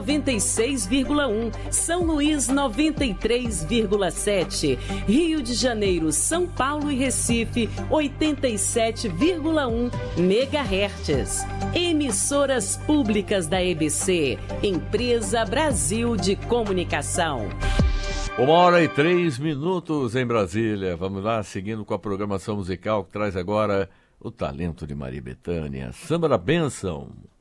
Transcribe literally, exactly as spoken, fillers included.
noventa e seis vírgula um, São Luís noventa e três vírgula sete, Rio de Janeiro, São Paulo e Recife oitenta e sete vírgula um megahertz. Emissoras públicas da E B C, Empresa Brasil de Comunicação. Uma hora e três minutos em Brasília. Vamos lá, seguindo com a programação musical que traz agora o talento de Maria Bethânia. Samba da Bênção.